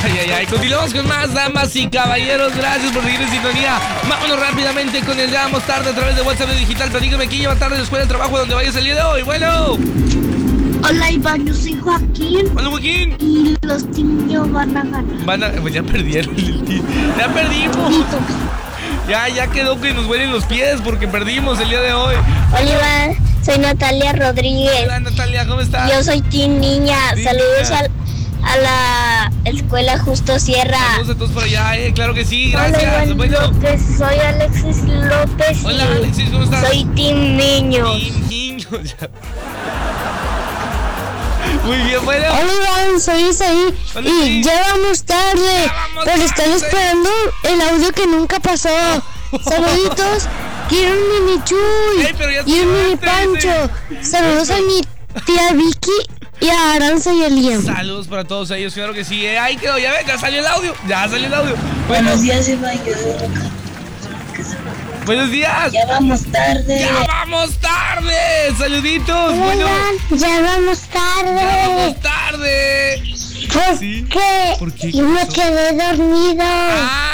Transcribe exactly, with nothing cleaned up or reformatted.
Ay, ay, ay, continuamos con más, damas y caballeros. Gracias por seguir en sintonía. Vámonos rápidamente con el Ya Vamos Tarde a través de WhatsApp Digital. Platícame quién lleva tarde en la escuela, el trabajo, donde vayas el día de hoy. Bueno. Hola Iván, yo soy Joaquín. Hola Joaquín. Y los niños van a ganar. Van a, pues ya perdieron. Ya perdimos. Ya, ya quedó que nos huelen los pies porque perdimos el día de hoy. Hola Iván, soy Natalia Rodríguez. Hola Natalia, ¿cómo estás? Yo soy Team Niña. Sí, Saludos niña. A, a la escuela Justo Sierra. Saludos a todos por allá, eh, claro que sí, Hola gracias. Iván Bueno. López, soy Alexis López. Hola y Alexis, ¿cómo estás? Soy Team Niños. Team Niños. Muy bien, bueno. Hola Iván, soy Isaí. Hola, Y Isaí. ya vamos tarde. Ya vamos Pero están tarde. esperando el audio que nunca pasó. Saluditos. Quiero un mini Chuy Ey, pero ya y un mini te Pancho. Saludos a mi tía Vicky y a Aranza y a Liam. Saludos para todos ellos, claro que sí. Eh, ahí quedó, ya ven, ya salió el audio. Ya salió el audio. Bueno, Buenos días Iván, yo soy Roca. buenos días. Ya vamos tarde. ¡Ya vamos tarde! ¡Saluditos! Bueno, ya vamos tarde. ya vamos tarde. ¿Por Sí. qué? ¿Por qué? Yo me pasó? quedé dormido. Ah,